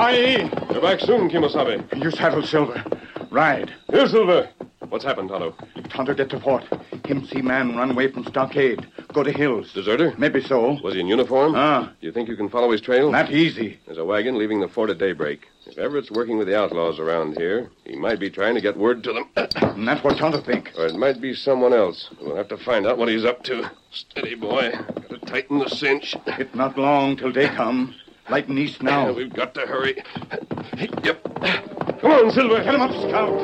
Aye. You're back soon, Kimosabe. You saddle Silver. Ride. Here, Silver. What's happened, Tonto? Tonto get to fort. Him see man run away from stockade. Go to hills. Deserter? Maybe so. Was he in uniform? Do you think you can follow his trail? Not easy. There's a wagon leaving the fort at daybreak. If Everett's working with the outlaws around here, he might be trying to get word to them. And that's what Tonto think. Or it might be someone else. We'll have to find out what he's up to. Steady, boy. Gotta tighten the cinch. It's not long till day come. Lighten east now. We've got to hurry. Yep. Come on, Silver. Get him up, Scout.